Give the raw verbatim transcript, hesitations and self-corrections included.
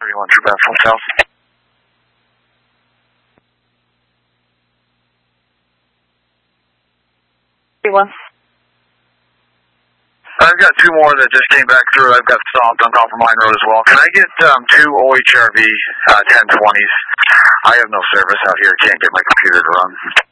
thirty-one, True Bad, full south. thirty-one. I've got two more that just came back through. I've got stopped on top of Mine Road as well. Can I get um, two O H R V uh, ten twenties? I have no service out here. Can't get my computer to run.